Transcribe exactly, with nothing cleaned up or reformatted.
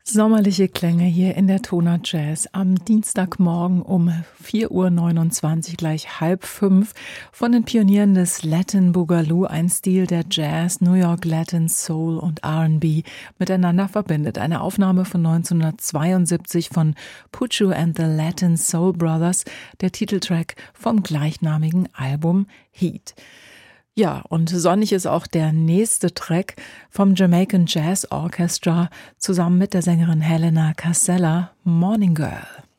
Sommerliche Klänge hier in der Tona Jazz am Dienstagmorgen um vier Uhr neunundzwanzig, gleich halb fünf, von den Pionieren des Latin Boogaloo, ein Stil, der Jazz, New York Latin, Soul und R and B miteinander verbindet. Eine Aufnahme von neunzehnhundertzweiundsiebzig von Puchu and the Latin Soul Brothers, der Titeltrack vom gleichnamigen Album Heat. Ja, und sonnig ist auch der nächste Track vom Jamaican Jazz Orchestra zusammen mit der Sängerin Helena Casella, Morning Girl.